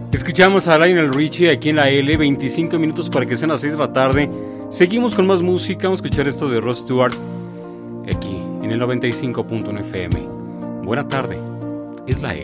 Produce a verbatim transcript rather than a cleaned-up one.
Escuchamos a Lionel Richie aquí en la L, veinticinco minutos para que sean las seis de la tarde. Seguimos con más música, vamos a escuchar esto de Rod Stewart aquí en el noventa y cinco punto uno F M. Buena tarde, es la L.